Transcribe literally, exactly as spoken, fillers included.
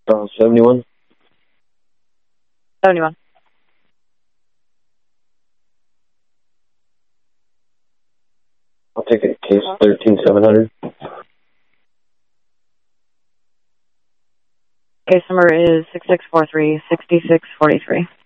Uh, seventy-one. seventy-one. I'll take it. Case thirteen seven hundred. Case number is six six four three, six six four three.